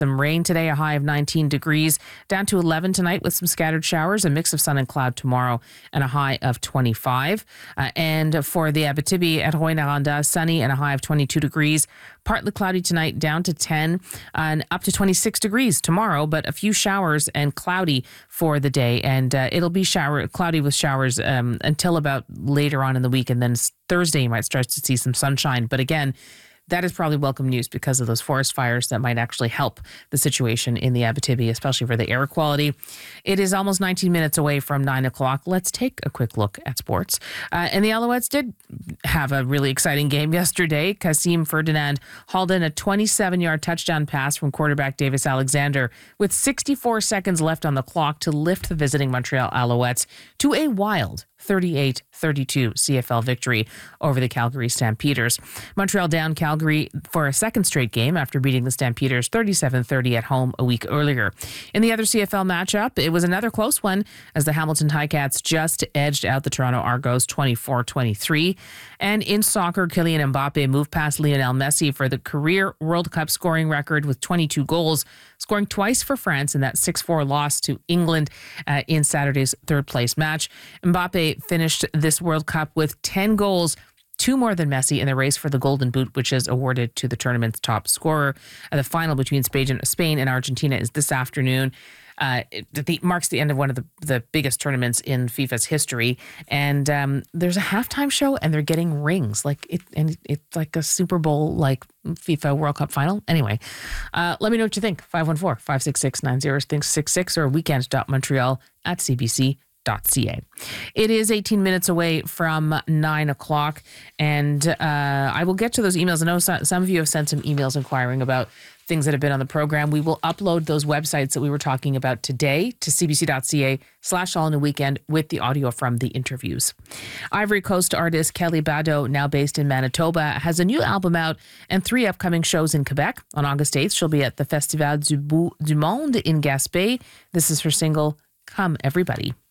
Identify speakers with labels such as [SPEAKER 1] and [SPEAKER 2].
[SPEAKER 1] Some rain today, a high of 19 degrees, down to 11 tonight with some scattered showers, a mix of sun and cloud tomorrow, and a high of 25. And for the Abitibi at Rouyn-Noranda, sunny and a high of 22 degrees. Partly cloudy tonight, down to 10 and up to 26 degrees tomorrow, but a few showers and cloudy for the day. And it'll be cloudy with showers until about later on in the week. And then Thursday, you might start to see some sunshine. But again, that is probably welcome news because of those forest fires that might actually help the situation in the Abitibi, especially for the air quality. It is almost 19 minutes away from 9 o'clock. Let's take a quick look at sports. And the Alouettes did have a really exciting game yesterday. Kasim Ferdinand hauled in a 27-yard touchdown pass from quarterback Davis Alexander with 64 seconds left on the clock to lift the visiting Montreal Alouettes to a wild 38-32 CFL victory over the Calgary Stampeders. Montreal downed Calgary for a second straight game after beating the Stampeders 37-30 at home a week earlier. In the other CFL matchup, it was another close one as the Hamilton Ticats just edged out the Toronto Argos 24-23. And in soccer, Kylian Mbappe moved past Lionel Messi for the career World Cup scoring record with 22 goals, scoring twice for France in that 6-4 loss to England in Saturday's third-place match. Mbappe finished this World Cup with 10 goals, 2 more than Messi in the race for the Golden Boot, which is awarded to the tournament's top scorer. The final between Spain and Argentina is this afternoon. It marks the end of one of the biggest tournaments in FIFA's history. And there's a halftime show, and they're getting rings. It's like a Super Bowl, like FIFA World Cup final. Anyway, let me know what you think. 514-566-9066 or weekend.montreal@cbc.ca. It is 18 minutes away from 9 o'clock, and I will get to those emails. I know some of you have sent some emails inquiring about things that have been on the program. We will upload those websites that we were talking about today to cbc.ca/all-in-a-weekend with the audio from the interviews. Ivory Coast artist Kelly Bado, now based in Manitoba, has a new album out and 3 upcoming shows in Quebec. On August 8th, she'll be at the Festival du Monde in Gaspé. This is her single, Come Everybody.